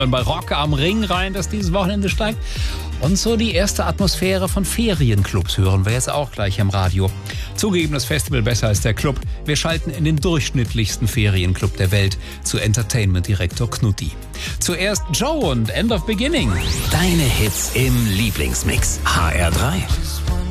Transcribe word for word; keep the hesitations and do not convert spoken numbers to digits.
bei Rock am Ring rein, das dieses Wochenende steigt. Und so die erste Atmosphäre von Ferienclubs hören wir jetzt auch gleich im Radio. Zugegeben, das Festival besser als der Club. Wir schalten in den durchschnittlichsten Ferienclub der Welt zu Entertainment-Direktor Knutti. Zuerst Joe und End of Beginning. Deine Hits im Lieblingsmix. H R drei.